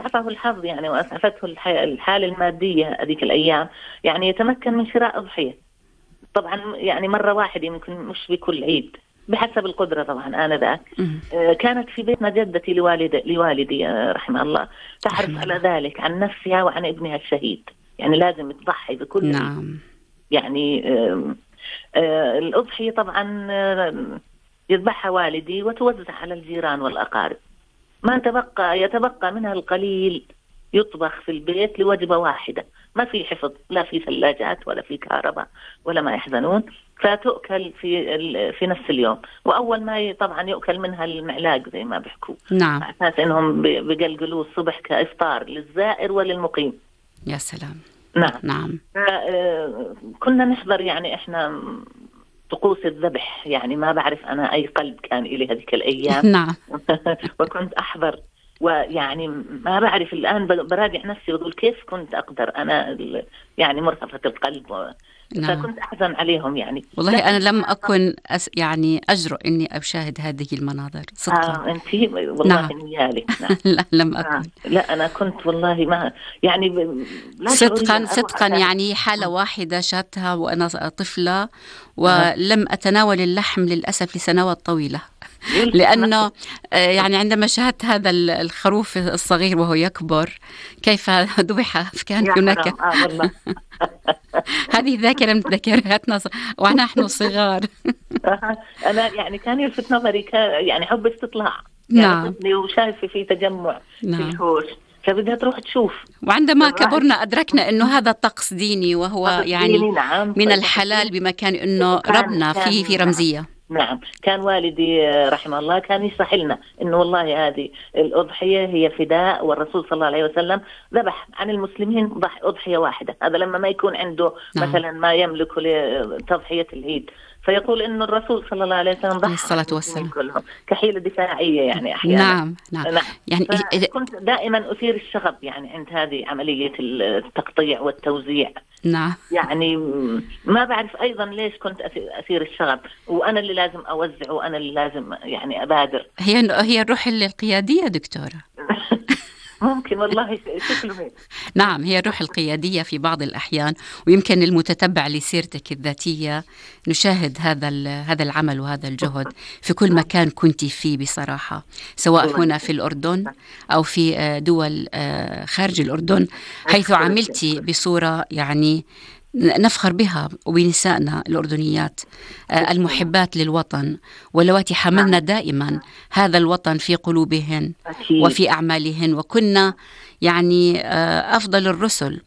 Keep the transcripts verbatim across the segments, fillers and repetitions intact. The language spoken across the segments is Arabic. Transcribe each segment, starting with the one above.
أسعفه الحظ يعني وأسعفته الحالة المادية هذيك الأيام، يعني يتمكن من شراء أضحية. طبعا يعني مرة واحدة يمكن، مش بكل عيد، بحسب القدرة طبعا. آنذاك كانت في بيتنا جدتي لوالد لوالدي رحمه الله تحرص على ذلك عن نفسها وعن ابنها الشهيد، يعني لازم تضحي بكل نعم. عيد. يعني آه آه الأضحية طبعا آه يذبحها والدي وتوزع على الجيران والأقارب. ما تبقى يتبقى منها القليل يطبخ في البيت لوجبة واحدة، ما في حفظ، لا في ثلاجات ولا في كهرباء ولا ما يحزنون، فتؤكل في في نفس اليوم. وأول ما طبعا يؤكل منها المعلاق زي ما بيحكوا، نعم. على أساس إنهم بيقلقلوه الصبح كإفطار للزائر وللمقيم. يا سلام. نعم. نعم. كنا نحضر يعني إحنا طقوس الذبح، يعني ما بعرف أنا أي قلب كان إلي هذيك الأيام. نعم. وكنت أحضر، ويعني ما بعرف الآن براجع نفسي وأقول كيف كنت أقدر أنا يعني مرهفة القلب و... نعم. فكنت أحزن عليهم يعني. والله أنا لم أكن أس يعني أجرؤ إني أشاهد هذه المناظر صدقا. آه أنتي والله. نعم. نيالك. نعم. لا لم أكن. آه. لا أنا كنت والله ما يعني ب... لا صدقا صدقا يعني حالة واحدة شاتها وأنا طفلة، ولم أتناول اللحم للأسف لسنوات طويلة. لأنه يعني عندما شاهدت هذا الخروف الصغير وهو يكبر كيف ذبح، كان هناك آه والله. هذه ذاكرة من ذاكراتنا ونحن صغار. أنا يعني كان يلفت نظري يعني حب استطلاع، يعني نعم. وشايفة في تجمع نعم. في الحوش، فبدها تروح تشوف. وعندما كبرنا أدركنا أنه هذا طقس ديني، وهو يعني نعم. من الحلال بمكان أنه ربنا فيه في رمزية. نعم. كان والدي رحمه الله كان يشرح لنا إنه والله هذه الأضحية هي فداء، والرسول صلى الله عليه وسلم ذبح عن المسلمين ضح أضحية واحدة، هذا لما ما يكون عنده نعم. مثلا ما يملك لتضحية العيد، فيقول إنه الرسول صلى الله عليه وسلم ضحى الصلاة والسلام كلهم كحيلة دفاعية يعني أحيانا. نعم نعم, نعم. يعني كنت دائما أثير الشغب يعني عند هذه عملية التقطيع والتوزيع. نعم. يعني ما بعرف أيضا ليش كنت أثير الشغب، وأنا اللي لازم أوزع وأنا اللي لازم يعني أبادر. هي هي الروح القيادية دكتورة. ممكن والله شكله هيك. نعم هي الروح القيادية في بعض الأحيان، ويمكن المتتبع لسيرتك الذاتية نشاهد هذا هذا العمل وهذا الجهد في كل مكان كنت فيه بصراحة، سواء هنا في الأردن أو في دول خارج الأردن، حيث عملتي بصورة يعني نفخر بها وبنسائنا الأردنيات المحبات للوطن، واللواتي حملنا دائما هذا الوطن في قلوبهن وفي أعمالهن، وكنا يعني أفضل الرسل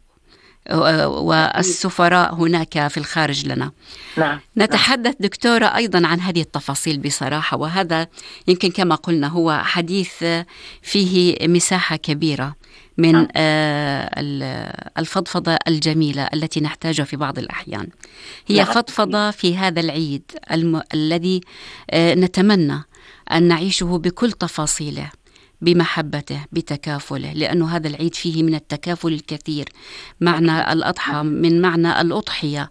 والسفراء هناك في الخارج لنا. نعم. نتحدث دكتورة أيضا عن هذه التفاصيل بصراحة، وهذا يمكن كما قلنا هو حديث فيه مساحة كبيرة من الفضفضة الجميلة التي نحتاجها في بعض الأحيان. هي فضفضة في هذا العيد الم... الذي نتمنى أن نعيشه بكل تفاصيله، بمحبته، بتكافله، لأنه هذا العيد فيه من التكافل الكثير. معنى الأضحى من معنى الأضحية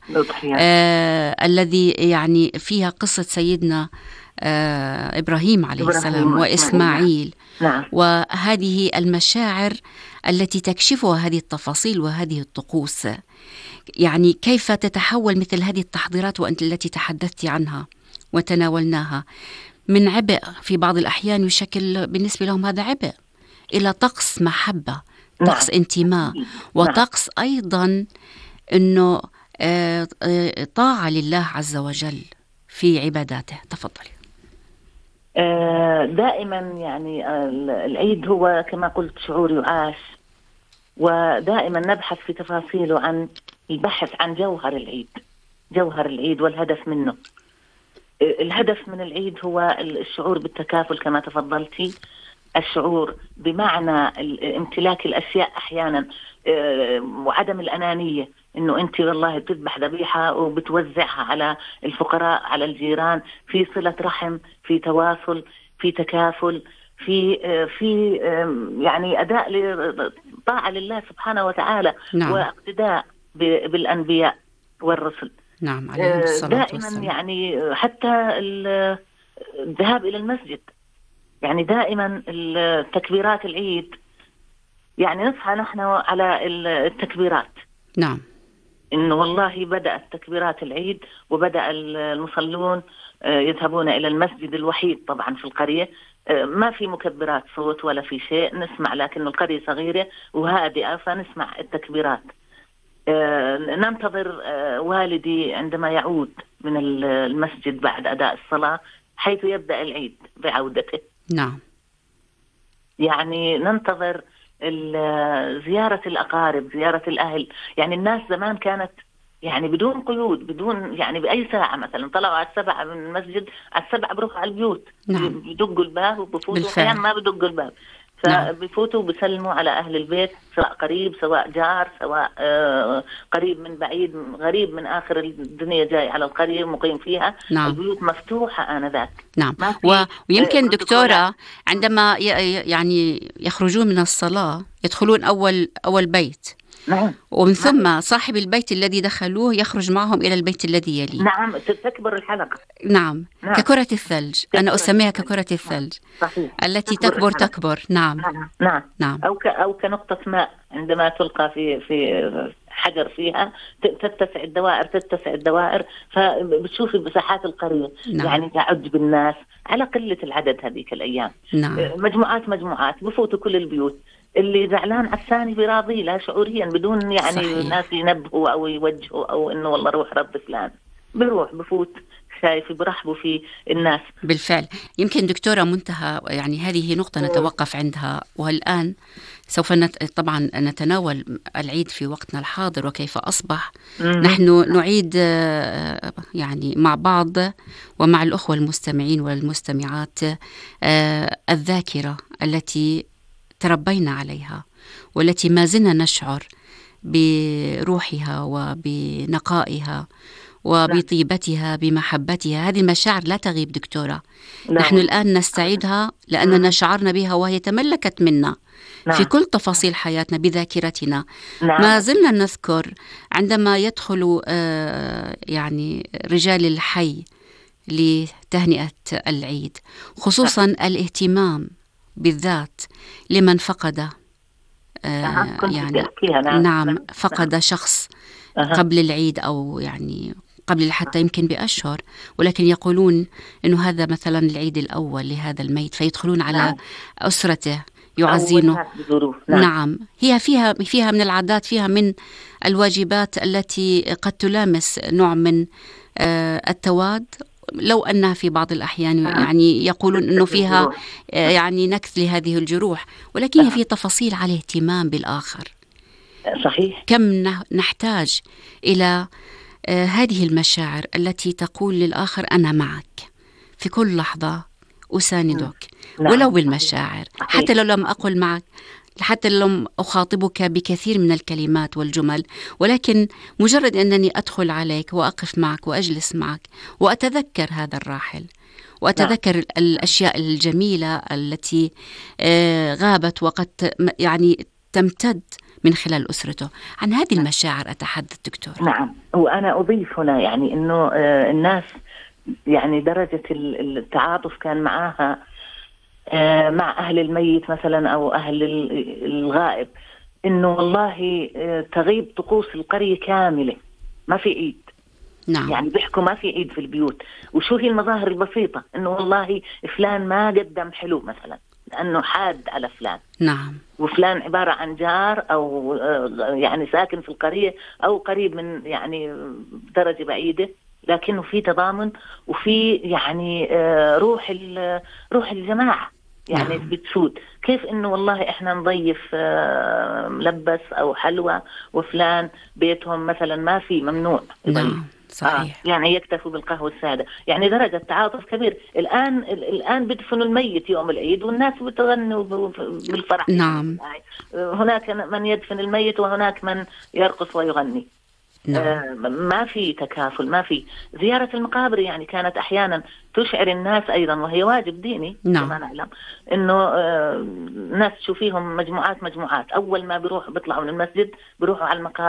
آه الذي يعني فيها قصة سيدنا آه إبراهيم عليه السلام وإسماعيل. نعم. وهذه المشاعر التي تكشفها هذه التفاصيل وهذه الطقوس، يعني كيف تتحول مثل هذه التحضيرات وأنت التي تحدثت عنها وتناولناها من عبء في بعض الأحيان يشكل بالنسبة لهم هذا عبء إلى طقس محبة، طقس نعم. انتماء، وطقس أيضا أنه طاعة لله عز وجل في عباداته. تفضلي. دائما يعني العيد هو كما قلت شعور يعاش، ودائما نبحث في تفاصيله عن البحث عن جوهر العيد، جوهر العيد والهدف منه. الهدف من العيد هو الشعور بالتكافل كما تفضلتي، الشعور بمعنى امتلاك الأشياء أحيانا وعدم الأنانية، إنه أنت والله بتذبح ذبيحة وبتوزعها على الفقراء على الجيران، في صلة رحم، في تواصل، في تكافل، في في يعني أداء طاعة لله سبحانه وتعالى. نعم. واقتداء بالأنبياء والرسل. نعم عليهم الصلاة دائما والسلام. يعني حتى الذهاب إلى المسجد، يعني دائما تكبيرات العيد يعني نصحى نحن على التكبيرات. نعم. إنه والله بدأت تكبيرات العيد، وبدأ المصلون يذهبون إلى المسجد الوحيد طبعا في القرية، ما في مكبرات صوت ولا في شيء نسمع، لكن القرية صغيرة وهادئة فنسمع التكبيرات. ننتظر والدي عندما يعود من المسجد بعد أداء الصلاة، حيث يبدأ العيد بعودته. نعم. يعني ننتظر زيارة الأقارب، زيارة الأهل. يعني الناس زمان كانت يعني بدون قيود، بدون يعني بأي ساعة، مثلا طلعوا على السبعة من المسجد، على السبعة بروحوا على البيوت. نعم. بدقوا الباب وبفوتوا، أحيانا ما بدقوا الباب، فبفوتوا وبسلموا على أهل البيت، سواء قريب سواء جار سواء آه قريب من بعيد، غريب من آخر الدنيا جاي على القرية مقيم فيها. نعم. البيوت مفتوحة آنذاك. نعم. و... ويمكن دكتورة عندما ي... يعني يخرجون من الصلاة يدخلون أول أول بيت. نعم. ومن ثم صاحب البيت الذي دخلوه يخرج معهم إلى البيت الذي يليه. نعم. تكبر الحلقة. نعم. نعم. ككرة الثلج. أنا أسميها ككرة الثلج. صحيح. التي تكبر تكبر, تكبر. نعم. نعم. نعم. نعم. أو ك... أو كنقطة ماء عندما تلقى في في حجر فيها تتسع الدوائر تتسع الدوائر فبتشوفي مساحات القرية. نعم. يعني تعج بالناس على قلة العدد هذيك الأيام. نعم. مجموعات مجموعات بفوتوا كل البيوت، اللي زعلان على الثاني براضي لا شعوريا، بدون يعني صحيح. ناس ينبهوا أو يوجهوا أو إنه والله روح رد فلان، بروح بفوت شايف برحبوا في الناس. بالفعل. يمكن دكتورة منتهى، يعني هذه نقطة نتوقف عندها، والآن سوف نت... طبعا نتناول العيد في وقتنا الحاضر وكيف أصبح. نحن نعيد يعني مع بعض ومع الأخوة المستمعين والمستمعات الذاكرة التي تربينا عليها، والتي ما زلنا نشعر بروحها وبنقائها وبطيبتها بمحبتها. هذه المشاعر لا تغيب دكتورة. لا. نحن الآن نستعيدها لأننا شعرنا بها وهي تملكت منا. لا. في كل تفاصيل حياتنا بذاكرتنا. لا. ما زلنا نذكر عندما يدخل آه يعني رجال الحي لتهنئة العيد، خصوصا لا. الاهتمام بالذات لمن فقد آه يعني نعم. نعم فقد شخص أه. قبل العيد أو يعني قبل حتى يمكن بأشهر، ولكن يقولون إنه هذا مثلا العيد الأول لهذا الميت، فيدخلون على نعم. أسرته يعزينه. نعم. نعم. هي فيها فيها من العادات، فيها من الواجبات التي قد تلامس نوع من آه التواد، لو أنها في بعض الأحيان آه. يعني يقولون إنه فيها آه يعني نكث لهذه الجروح، ولكن هي في تفاصيل على اهتمام بالآخر. صحيح. كم نحتاج إلى آه هذه المشاعر التي تقول للآخر أنا معك في كل لحظة، أساندك نعم. ولو بالمشاعر. صحيح. حتى لو لم أقل معك، حتى لو لم أخاطبك بكثير من الكلمات والجمل، ولكن مجرد أنني أدخل عليك وأقف معك وأجلس معك وأتذكر هذا الراحل، وأتذكر نعم. الأشياء الجميلة التي آه غابت وقد يعني تمتد من خلال أسرته. عن هذه المشاعر أتحدث دكتور. نعم. وأنا أضيف هنا يعني أنه الناس يعني درجة التعاطف كان معها مع أهل الميت مثلا أو أهل الغائب، أنه والله تغيب طقوس القرية كاملة، ما في عيد. نعم. يعني بيحكوا ما في عيد في البيوت. وشو هي المظاهر البسيطة، أنه والله فلان ما قدم حلو مثلا لأنه حاد على فلان. نعم. وفلان عبارة عن جار أو يعني ساكن في القرية أو قريب من يعني درجة بعيدة، لكنه في تضامن وفي يعني روح روح الجماعة يعني نعم. بتسود. كيف إنه والله إحنا نضيف ملبس أو حلوى وفلان بيتهم مثلا ما في، ممنوع. نعم. صحيح. آه يعني يكتفوا بالقهوة السادة. يعني درجة تعاطف كبير. الآن الآن بدفنوا الميت يوم العيد والناس بتغنوا بالفرح. نعم. هناك من يدفن الميت وهناك من يرقص ويغني. نعم. آه ما في تكافل، ما في زيارة المقابر. يعني كانت أحيانا تشعر الناس أيضا، وهي واجب ديني نعم. كما نعلم، إنه آه ناس تشوفيهم مجموعات مجموعات، أول ما بيروح بيطلعوا من المسجد بيروحوا على المقابر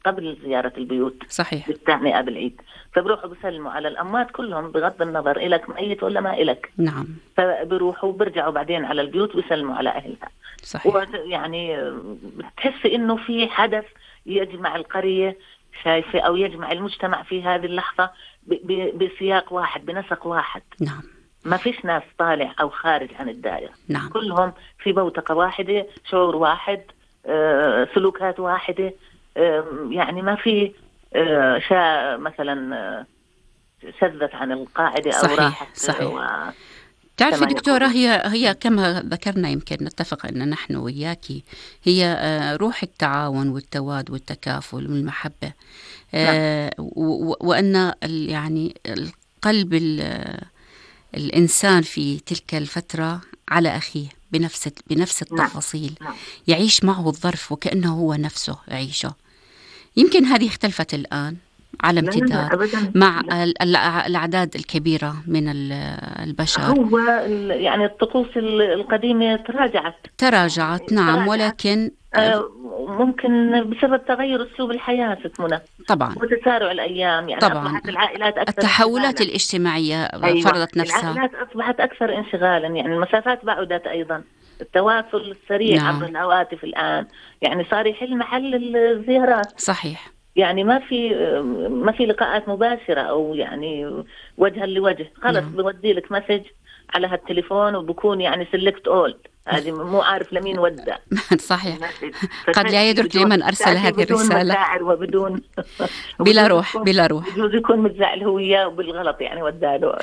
قبل زيارة البيوت صحيح. بالتهنئة بالعيد، فبروحوا بسلموا على الأموات كلهم بغض النظر إلك ميت ولا ما إلك. نعم. فبروحوا وبرجعوا بعدين على البيوت ويسلموا على أهلها. صحيح. يعني بتحسي إنه في حدث يجمع القرية شايفة أو يجمع المجتمع في هذه اللحظة بسياق واحد بنسق واحد. نعم. ما فيش ناس طالع أو خارج عن الدائرة. نعم. كلهم في بوتقة واحدة، شعور واحد، آه، سلوكات واحدة، آه، يعني ما في آه، شا مثلا آه، شذت عن القاعدة أو صحيح. راحت. صحيح. و... تعرفي دكتورة، هي هي كما ذكرنا، يمكن نتفق أن نحن وياكي هي روح التعاون والتواد والتكافل والمحبة. نعم. وأن يعني القلب الإنسان في تلك الفترة على أخيه بنفس بنفس التفاصيل. نعم. يعيش معه الظرف وكأنه هو نفسه يعيشه. يمكن هذه اختلفت الآن على امتداد مع الأعداد الكبيرة من البشر. هو يعني الطقوس القديمة تراجعت تراجعت نعم تراجعت. ولكن ممكن بسبب تغير أسلوب الحياة ستمنى طبعا وتسارع الأيام. يعني طبعا أصبحت العائلات أكثر التحولات انشغالا. الاجتماعية أيوة. فرضت نفسها. العائلات أصبحت أكثر انشغالا، يعني المسافات بعدت أيضا، التواصل السريع نعم. عبر الهواتف الآن يعني صار يحل محل الزيارات. صحيح. يعني ما في ما في لقاءات مباشرة أو يعني وجها لوجه، خلص نعم. بودي لك مسج على هالتليفون وبكون يعني سيلكت أول، هذه مو عارف لمين ودى. صحيح. قد لا يدرك لمن أرسل هذه الرسالة. بدون مشاعر وبدون بلا روح بلا روح. بجوز يكون متزعل هو إياه وبالغلط يعني وداله.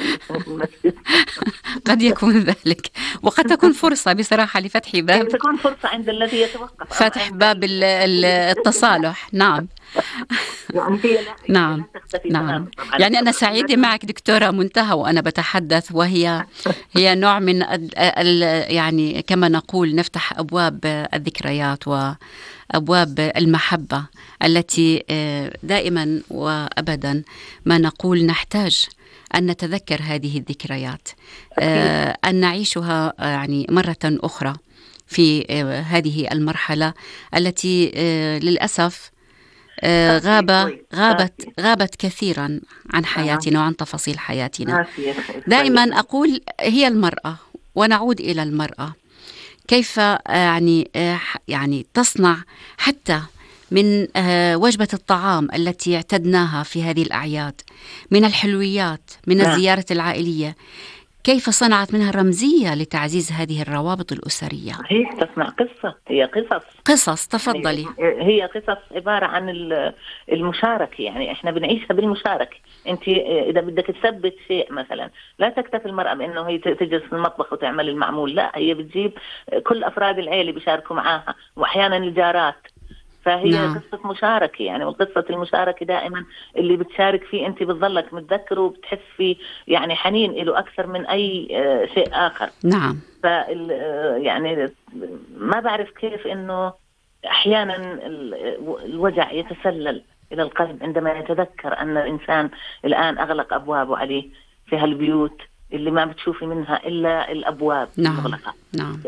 قد يكون ذلك، وقد تكون فرصة بصراحة لفتح باب. تكون فرصة عند الذي يتوقف. فتح باب التصالح. نعم. يعني هي لا نعم. نعم. يعني أنا سعيدة معك دكتورة منتهى وأنا بتحدث، وهي هي نوع من يعني كما نقول نفتح أبواب الذكريات وأبواب المحبة التي دائما وأبدا ما نقول نحتاج أن نتذكر هذه الذكريات، أن نعيشها يعني مرة أخرى في هذه المرحلة التي للأسف غابة غابت غابت كثيرا عن حياتنا وعن تفاصيل حياتنا. دائما أقول هي المرأة، ونعود إلى المرأة كيف يعني يعني تصنع حتى من وجبة الطعام التي اعتدناها في هذه الأعياد، من الحلويات، من الزيارة العائلية، كيف صنعت منها رمزية لتعزيز هذه الروابط الأسرية. هي تصنع قصة، هي قصص قصص تفضلي. هي قصص عبارة عن المشاركة، يعني إحنا بنعيشها بالمشاركة. أنت إذا بدك تثبت شيء مثلا لا تكتفي المرأة بأنه هي تجلس في المطبخ وتعمل المعمول، لا هي بتجيب كل أفراد العائلة بيشاركوا معاها وأحيانا الجارات. فهي نعم. قصة مشاركة يعني، وقصة المشاركة دائما اللي بتشارك فيه أنت بتظلك متذكره وبتحس فيه يعني حنين له أكثر من أي شيء آخر. نعم. فال يعني ما بعرف كيف إنه أحيانا الوجع يتسلل إلى القلب عندما يتذكر أن الإنسان الآن أغلق أبوابه عليه في هالبيوت اللي ما بتشوفي منها إلا الأبواب المغلقة. نعم.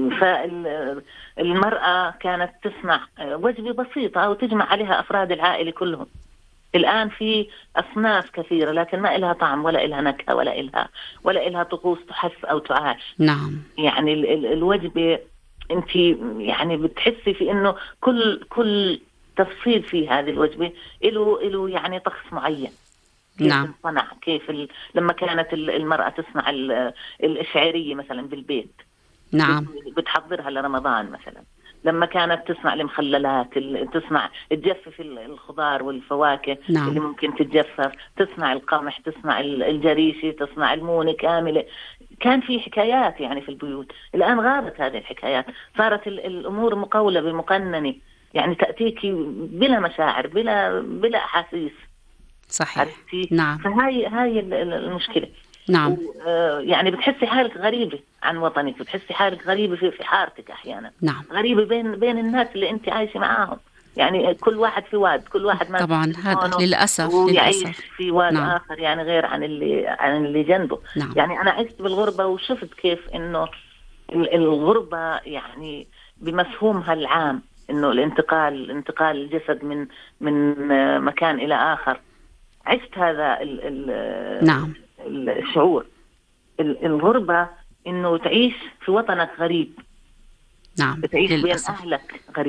فالمرأة كانت تصنع وجبة بسيطة وتجمع عليها أفراد العائلة كلهم. الآن في أصناف كثيرة لكن ما إلها طعم ولا إلها نكهة ولا إلها ولا إلها طقوس تحس أو تعاش. نعم. يعني ال ال الوجبة أنت يعني بتحسي في إنه كل كل تفصيل في هذه الوجبة إله إله يعني طقس معين. كيف نعم. تصنع، كيف ال... لما كانت المرأة تصنع الإشعارية مثلا بالبيت. نعم. بتحضرها لرمضان مثلا. لما كانت تصنع المخللات، تصنع تجفف الخضار والفواكه. نعم. اللي ممكن تتجفف، تصنع القمح، تصنع الجريشة، تصنع المونة كاملة. كان في حكايات يعني في البيوت. الآن غابت هذه الحكايات، صارت الأمور مقولبة مقننة، يعني تأتيك بلا مشاعر بلا بلا أحاسيس. صحيح. نعم. فهاي هاي المشكلة. نعم. يعني بتحسي حالك غريبة عن وطنك، بتحسي حالك غريبة في في حارتك أحيانا. نعم. غريبة بين بين الناس اللي أنت عايشة معاهم، يعني كل واحد في واد، كل واحد ما طبعا هذا للأسف ويعيش للأسف. في واد نعم. آخر يعني غير عن اللي عن اللي جنبه. نعم. يعني أنا عشت بالغربة وشفت كيف إنه الغربة يعني بمفهومها العام إنه الانتقال انتقال الجسد من من مكان إلى آخر. عشت هذا ال ال نعم. الشعور. الغربة إنه تعيش في وطنك غريب، نعم تعيش بين للأسف. أهلك غريب.